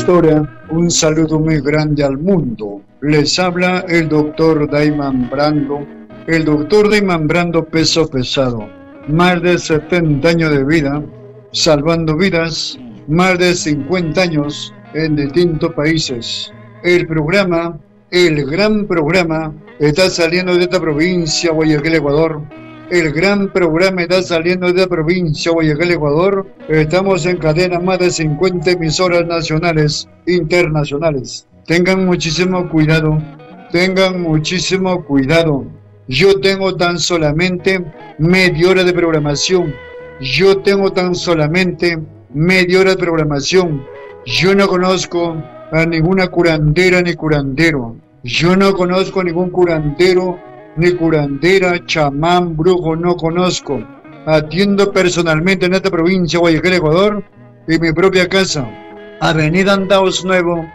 Pastora, un saludo muy grande al mundo. Les habla el doctor Dayman Brando. El doctor Dayman Brando, peso pesado. Más de 70 años de vida, salvando vidas, más de 50 años en distintos países. El programa, el gran programa, está saliendo de esta provincia, Guayaquil, Ecuador. El gran programa está saliendo de la provincia de Guayaquil, Ecuador. Estamos en cadena más de 50 emisoras nacionales, internacionales. Tengan muchísimo cuidado, tengan muchísimo cuidado. Yo tengo tan solamente media hora de programación. Yo tengo tan solamente media hora de programación. Yo no conozco a ninguna curandera ni curandero. Yo no conozco a ningún curandero ni curandera, chamán, brujo, no conozco. Atiendo personalmente en esta provincia de Guayaquil, Ecuador, en mi propia casa. Avenida Andaos Nuevo,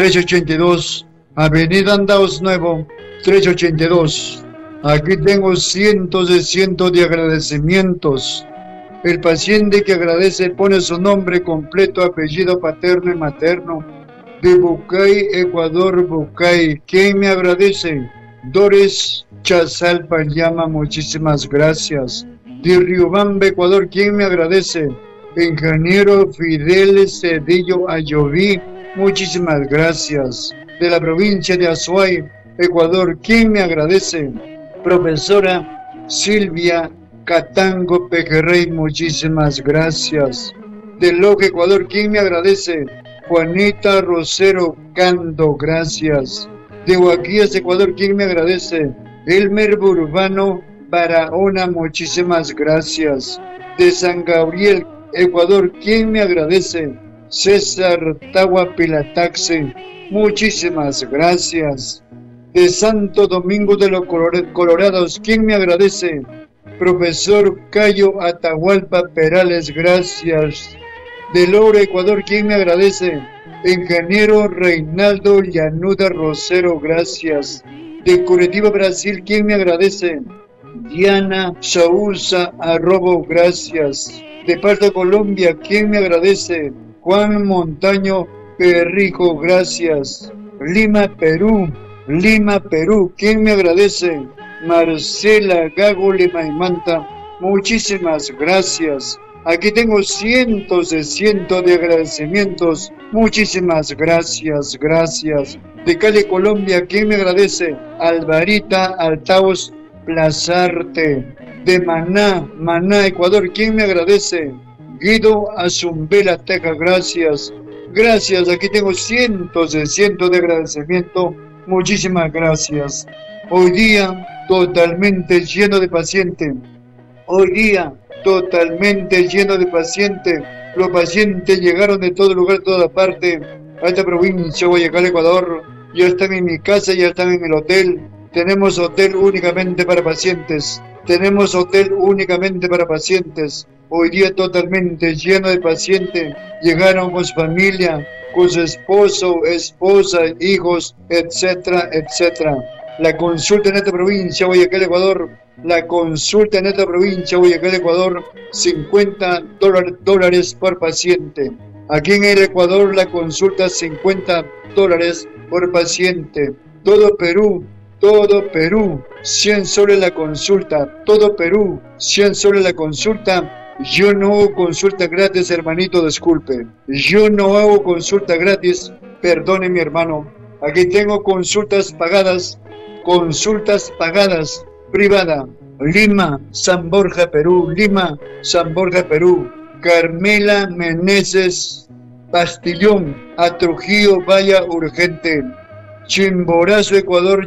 382. Avenida Andaos Nuevo, 382. Aquí tengo cientos de agradecimientos. El paciente que agradece pone su nombre completo, apellido paterno y materno. De Bucay, Ecuador, Bucay. ¿Quién me agradece? Doris Chazalpa llama, muchísimas gracias. De Riobamba, Ecuador, ¿quién me agradece? Ingeniero Fidel Cedillo Ayoví, muchísimas gracias. De la provincia de Azuay, Ecuador, ¿quién me agradece? Profesora Silvia Catango Pejerrey, muchísimas gracias. De Loja, Ecuador, ¿quién me agradece? Juanita Rosero Cando, gracias. De Guaquillas, Ecuador, ¿quién me agradece? Elmer Burbano Barahona, muchísimas gracias. De San Gabriel, Ecuador, ¿quién me agradece? César Tagua Pilataxe, muchísimas gracias. De Santo Domingo de los Colorados, ¿quién me agradece? Profesor Cayo Atahualpa Perales, gracias. De Loura, Ecuador, ¿quién me agradece? Ingeniero Reinaldo Llanuda Rosero, gracias. De Curitiba, Brasil, ¿quién me agradece? Diana Sousa Arrobo, gracias. De Parto, Colombia, ¿quién me agradece? Juan Montaño Perrijo, gracias. Lima, Perú, ¿quién me agradece? Marcela Gago Limaimanta, muchísimas gracias. Aquí tengo cientos de agradecimientos. Muchísimas gracias. De Cali, Colombia, ¿quién me agradece? Alvarita Altaos Plazarte. De Maná, Ecuador, ¿quién me agradece? Guido Azumbela, Texas, gracias. Gracias, aquí tengo cientos de agradecimiento. Muchísimas gracias. Hoy día, totalmente lleno de pacientes. Los pacientes llegaron de todo lugar, de toda parte, a esta provincia, Guayaquil, Ecuador. Ya están en mi casa, ya están en el hotel. Tenemos hotel únicamente para pacientes. Hoy día totalmente lleno de pacientes. Llegaron con su familia, con su esposo, esposa, hijos, etcétera. La consulta en esta provincia, Guayaquil, Ecuador. $50 por paciente. Aquí en el Ecuador la consulta $50 por paciente. Todo Perú, 100 soles la consulta. Todo Perú, 100 soles la consulta. Yo no hago consulta gratis, hermanito, disculpe. Yo no hago consulta gratis, perdone mi hermano. Aquí tengo consultas pagadas, privada. Lima, San Borja, Perú. Carmela Meneses Pastillón, a Trujillo, vaya urgente. Chimborazo, Ecuador.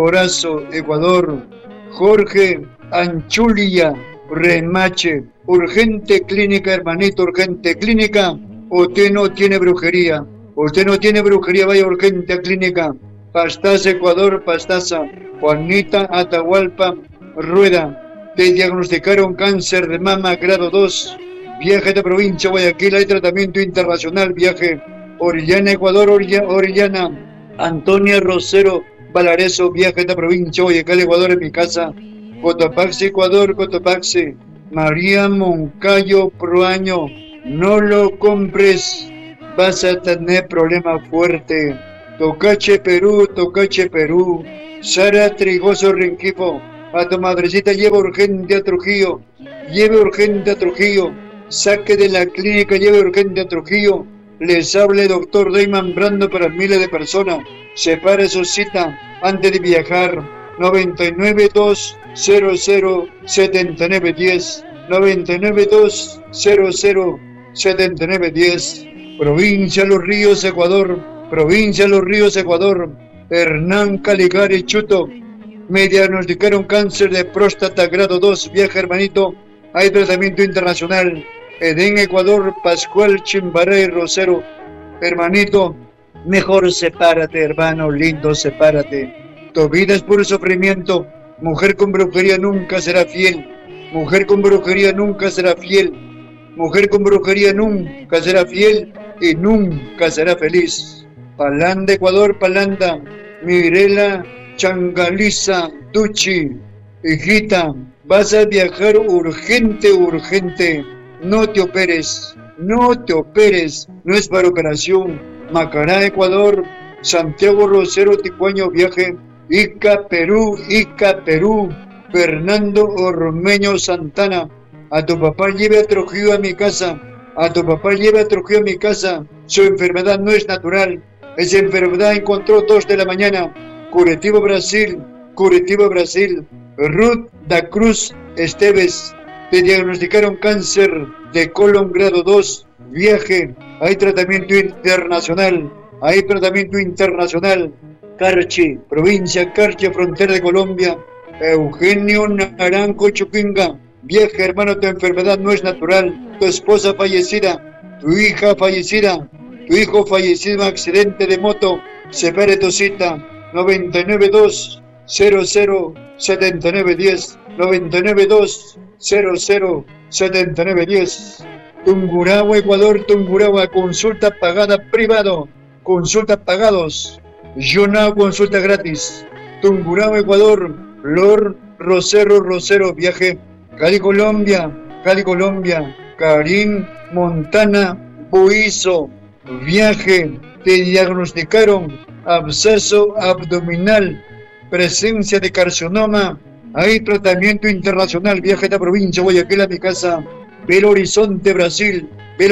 Jorge Anchulia, Remache, urgente clínica, hermanito, urgente clínica. Usted no tiene brujería, vaya urgente a clínica. Pastaza, Ecuador, Pastaza. Juanita Atahualpa Rueda, te diagnosticaron cáncer de mama grado 2. Viaje de provincia Guayaquil, hay tratamiento internacional. Viaje Orellana, Ecuador, Orellana. Antonia Rosero Valareso, viaje de provincia Guayaquil, Ecuador, en mi casa. Cotopaxi, Ecuador, María Moncayo Proaño, no lo compres. vas a tener problema fuerte. Tocache Perú, Sara Trigoso Rinquipo, a tu madrecita lleva urgente a Trujillo, saque de la clínica, lleve urgente a Trujillo, les hable doctor Dayman Brando para miles de personas, separe su cita antes de viajar, 992007910, 992007910, Provincia Los Ríos, Ecuador, Hernán Caligari Chuto, me diagnosticaron cáncer de próstata grado 2, viaja hermanito, hay tratamiento internacional, Edén Ecuador, Pascual Chimbaray Rosero, hermanito, mejor sepárate, hermano lindo, sepárate, tu vida es puro sufrimiento, mujer con brujería nunca será fiel, mujer con brujería nunca será fiel, mujer con brujería nunca será fiel y nunca será feliz. Palanda, Ecuador, Palanda, Mirela, Changaliza, Duchi, hijita, vas a viajar urgente, no te operes, no es para operación. Macará, Ecuador, Santiago Rosero, Ticuaño, viaje, Ica, Perú, Fernando Ormeño Santana, a tu papá lleve a Trujillo a mi casa, su enfermedad no es natural, esa enfermedad encontró 2 de la mañana, Curitiba, Brasil, Ruth da Cruz Esteves, te diagnosticaron cáncer de colon grado 2, viaje, hay tratamiento internacional, Carchi, provincia Carchi, frontera de Colombia, Eugenio Naranjo Chuquinga, viaje hermano, tu enfermedad no es natural, tu esposa fallecida, tu hija fallecida, tu hijo fallecido en accidente de moto, separe tu cita, 992007910, 992007910. Tungurahua, Ecuador, consulta pagada privado, consultas pagados, Yonao, consulta gratis, Tungurahua, Ecuador, Lord Rosero, viaje, Cali, Colombia, Karim Montana Buizo, viaje, te diagnosticaron absceso abdominal, presencia de carcinoma, hay tratamiento internacional, viaje a esta provincia, Guayaquil a mi casa, Belo Horizonte, Brasil,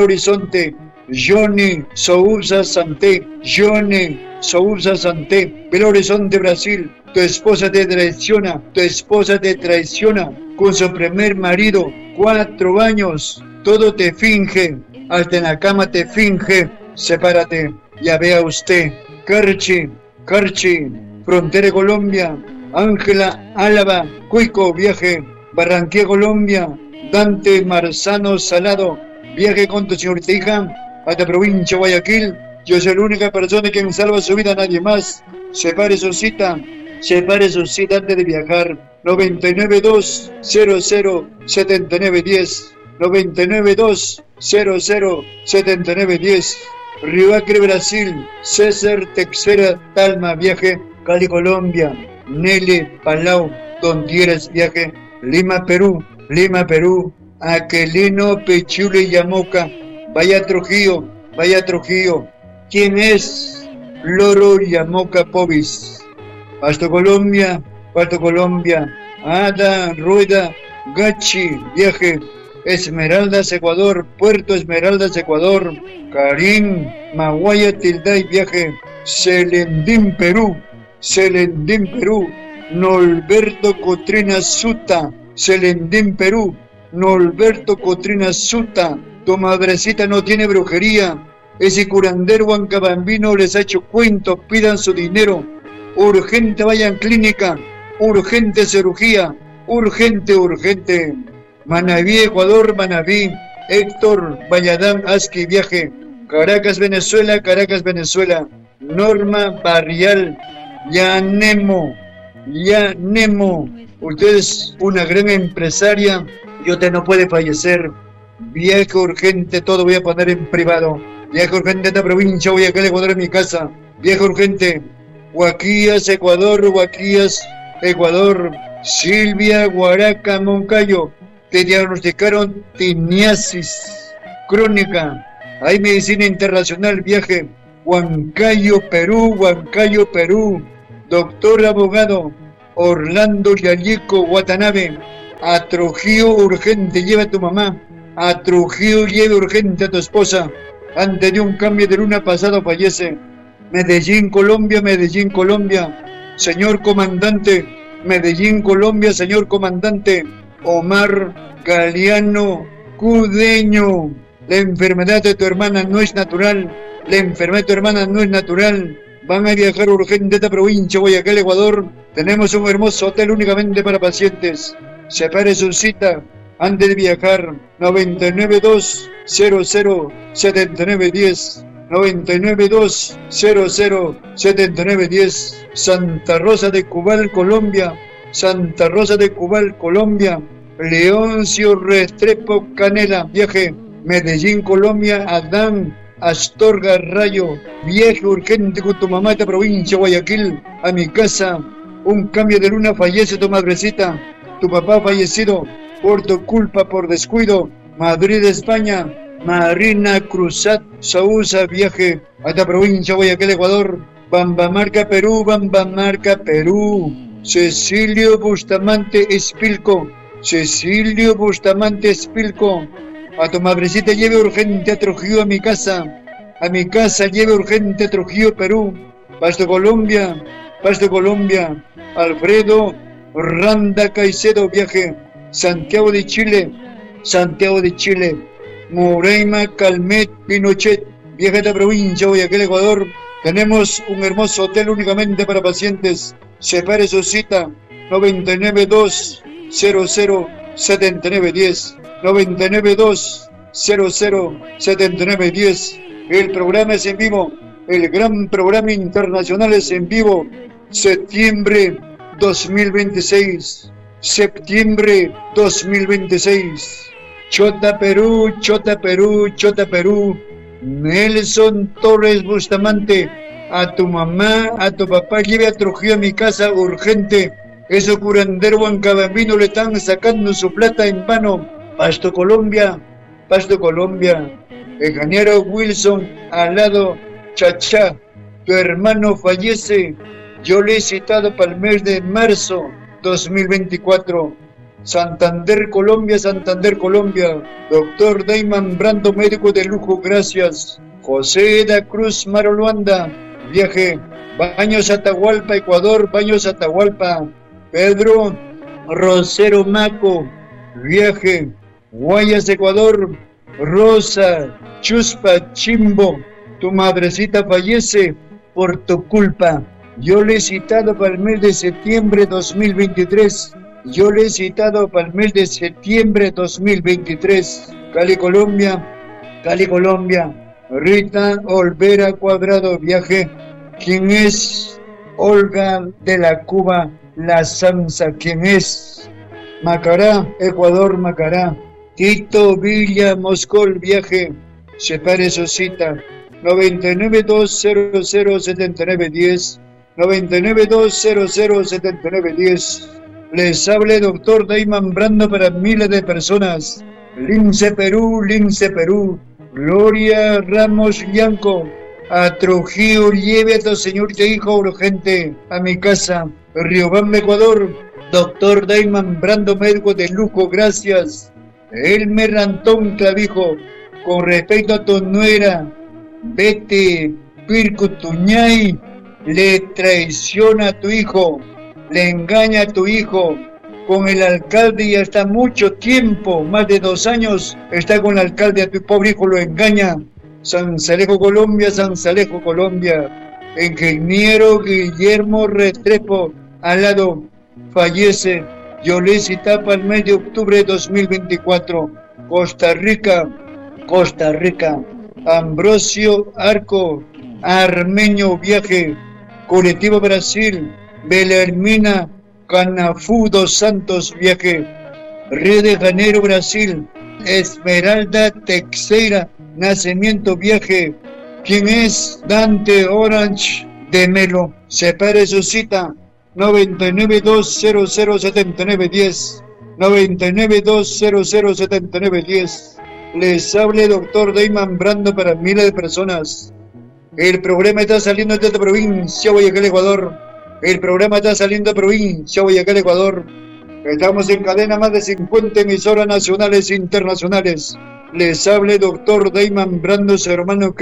Johnny Souza Santé, Belo Horizonte, Brasil, tu esposa te traiciona con su primer marido, 4 años, todo te finge, hasta en la cama te finge, sepárate, ya vea usted, Carchi, frontera de Colombia, Ángela Álava, Cuico, viaje, Barranquilla, Colombia, Dante Marzano Salado, viaje con tu señorita hija, hasta provincia Guayaquil, yo soy la única persona que me salva su vida, nadie más, separe su cita antes de viajar, 992007910, 992007910, Río Acre, Brasil, César Texera Talma, viaje, Cali, Colombia, Nelly Palau, Dontieres, viaje, Lima, Perú, Aquelino Pechule Yamoca, vaya Trujillo, ¿quién es? Loro Yamoca Povis, Pasto Colombia, Ada Rueda Gachi, viaje, Esmeraldas, Ecuador, Puerto Esmeraldas, Ecuador, Karim Maguaya Tilday, viaje, Selendín, Perú, Norberto Cotrina Suta, Selendín, Perú, Norberto Cotrina Suta, tu madrecita no tiene brujería, ese curandero huancabambino les ha hecho cuentos, pidan su dinero, urgente vayan clínica, urgente cirugía, urgente. Manabí, Ecuador, Héctor Valladán Aski, viaje, Caracas, Venezuela, Norma Barrial, ya Nemo, usted es una gran empresaria y usted no puede fallecer, viaje urgente, todo voy a poner en privado, viaje urgente a esta provincia, voy a Ecuador en mi casa, viaje urgente, Huaquías, Ecuador, Silvia Guaraca Moncayo, te diagnosticaron tiniasis crónica, Hay medicina internacional, viaje. Huancayo, Perú, Huancayo, Perú. Doctor abogado Orlando Yalico Watanabe. A Trujillo urgente, lleva a tu mamá. A Trujillo lleve urgente a tu esposa. Antes de un cambio de luna pasado fallece. Medellín, Colombia, Medellín, Colombia. Señor comandante, Medellín, Colombia, señor comandante. Omar Galeano Cudeño. La enfermedad de tu hermana no es natural. La enfermedad de tu hermana no es natural. Van a viajar urgente a esta provincia, Guayaquil, Ecuador. Tenemos un hermoso hotel únicamente para pacientes. Separe su cita antes de viajar. 992-00-7910. 992-00-7910. Santa Rosa de Cubal, Colombia. Santa Rosa de Cubal, Colombia. Leoncio Restrepo Canela, viaje. Medellín, Colombia. Adán Astorga Rayo, viaje urgente con tu mamá a esta provincia, Guayaquil, a mi casa. Un cambio de luna, fallece tu madrecita. Tu papá fallecido por tu culpa, por descuido. Madrid, España. Marina Cruzat Sousa, viaje a esta provincia, Guayaquil, Ecuador. Bambamarca, Perú, Bambamarca, Perú. Cecilio Bustamante Espilco. Cecilio Bustamante Espilco. A tu madrecita lleve urgente a Trujillo, a mi casa. A mi casa lleve urgente a Trujillo, Perú. Pasto, Colombia. Pasto, Colombia. Alfredo Randa Caicedo, viaje. Santiago de Chile. Santiago de Chile. Moreima Calmet Pinochet, viaje a esta provincia, Guayaquil, Ecuador. Tenemos un hermoso hotel únicamente para pacientes. Separe su cita. 992-00-7910. 992-00-7910. El programa es en vivo. El gran programa internacional es en vivo. Septiembre 2026. Septiembre 2026. Chota, Perú, Chota, Perú, Chota, Perú. Nelson Torres Bustamante. A tu mamá, a tu papá, lleve a Trujillo a mi casa urgente. Eso curandero Huancabambino le están sacando su plata en vano. Pasto, Colombia, Pasto, Colombia. Ingeniero Wilson, al lado, Chachá, tu hermano fallece. Yo le he citado para el mes de marzo 2024. Santander, Colombia, Santander, Colombia. Doctor Dayman Brando, médico de lujo, gracias. José da Cruz Maroluanda, viaje. Baños Atahualpa, Ecuador, Baños Atahualpa. Pedro Rosero Maco, viaje. Guayas, Ecuador. Rosa Chuspa Chimbo, tu madrecita fallece por tu culpa. Yo le he citado para el mes de septiembre 2023. Yo le he citado para el mes de septiembre 2023. Cali, Colombia. Cali, Colombia. Rita Olvera Cuadrado, viaje. ¿Quién es? Olga de la Cuba, la Sansa. ¿Quién es? Macará, Ecuador, Macará. Tito Villa Moscol, viaje. Separe su cita. 992007910. 992007910. Les hable doctor Dayman Brando para miles de personas. Lince, Perú, Lince, Perú. Gloria Ramos Llanco. A Trujillo, lleve a tu señor de hijo urgente a mi casa. Riobamba, Ecuador. Doctor Dayman Brando, médico de lujo, gracias. Elmer Antón Clavijo, con respecto a tu nuera, Vete Pirco Tuñay, le traiciona a tu hijo, le engaña a tu hijo con el alcalde y hasta mucho tiempo, más de 2 años, está con el alcalde, a tu pobre hijo lo engaña. San Salejo, Colombia, San Salejo, Colombia. Ingeniero Guillermo Restrepo, al lado, fallece. Yo le citaba para el mes de octubre de 2024. Costa Rica, Costa Rica. Ambrosio Arco, Armeño, viaje. Colectivo Brasil, Belermina Canafu dos Santos, viaje. Río de Janeiro, Brasil, Esmeralda Teixeira, nacimiento, viaje. ¿Quién es? Dante Orange de Melo. Separe su cita. 992007910. 992007910. Les habla el doctor Dayman Brando para miles de personas. El programa está saliendo desde provincia Guayaquil, Ecuador. El programa está saliendo de provincia Guayaquil, Ecuador. Estamos en cadena más de 50 emisoras nacionales e internacionales. Les habla el doctor Dayman Brando, su hermano